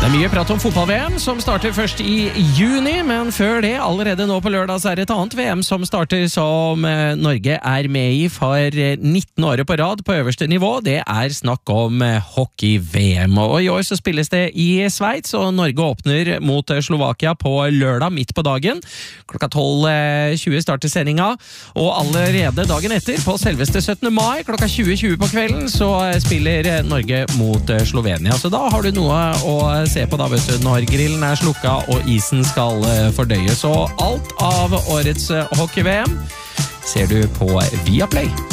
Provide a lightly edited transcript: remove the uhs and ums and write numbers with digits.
Det mye prat om fotball-VM, som starter først i juni, men før det, allerede nå på lørdag, så det et annet VM som starter som Norge med i for 19 år på rad på øverste nivå. Det snakk om hockey-VM, og i år så spilles det i Sveits, og Norge åpner mot Slovakia på lørdag midt på dagen. Klokka 12:20 starter sendinga, og allerede dagen etter, på selveste 17. mai, klokka 20:20 på kvelden, så spiller Norge mot Slovenia. Så da har du noe å se på da, vet du, når grillen slukka og isen skal fordøyes. Og alt av årets hockey-VM ser du på Viaplay.